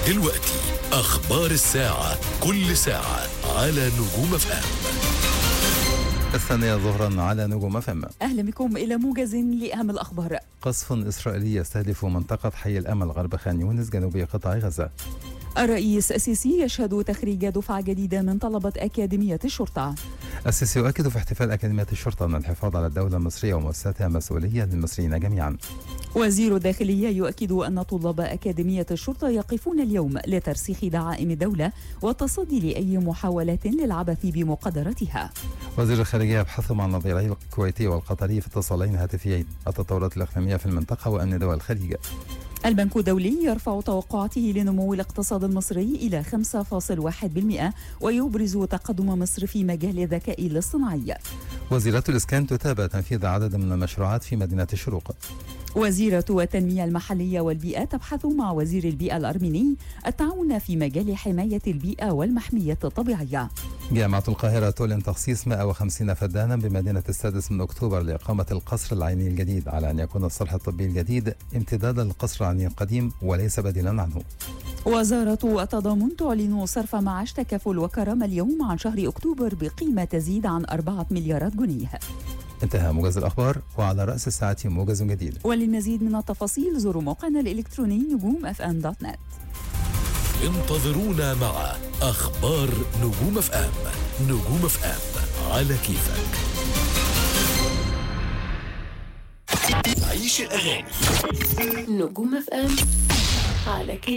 دلوقتي أخبار الساعة، كل ساعة على نجوم FM. 2:00 على نجوم FM. أهلا بكم إلى موجز لأهم الأخبار. قصف إسرائيلي يستهدف منطقة حي الأمل غرب خان يونس جنوب قطاع غزة. الرئيس السيسي يشهد تخريج دفعة جديدة من طلبة أكاديمية الشرطة. السيسي يؤكد في احتفال أكاديمية الشرطة أن الحفاظ على الدولة المصرية ومؤسساتها مسؤولية للمصريين جميعا. وزير الداخلية يؤكد أن طلاب أكاديمية الشرطة يقفون اليوم لترسيخ دعائم الدولة والتصدي لأي محاولات للعبث بمقدراتها. وزير الخارجية يبحث مع النظيرين الكويتي والقطري في اتصالين هاتفيين التطورات الإقليمية في المنطقة وأمن دول الخليج. البنك الدولي يرفع توقعاته لنمو الاقتصاد المصري إلى 5.1% ويبرز تقدم مصر في مجال الذكاء الاصطناعي. وزيرة الإسكان تتابع تنفيذ عدد من المشروعات في مدينة الشروق. وزيرة التنمية المحلية والبيئة تبحث مع وزير البيئة الأرميني التعاون في مجال حماية البيئة والمحمية الطبيعية. جامعة القاهرة تعلن تخصيص 150 فدانا بمدينة السادس من أكتوبر لإقامة القصر العيني الجديد، على أن يكون الصرح الطبي الجديد امتدادا للقصر العيني القديم وليس بديلا عنه. وزارة التضامن تعلن صرف معاش تكافل وكرامة اليوم عن شهر أكتوبر بقيمة تزيد عن 4 مليارات جنيه. انتهى موجز الأخبار، وعلى رأس الساعة موجز جديد. وللمزيد من التفاصيل زوروا موقعنا الإلكتروني نجوم.fm.net. انتظرونا مع أخبار نجوم FM. نجوم FM على كيفك. عيش الأغاني. نجوم FM على كيفك.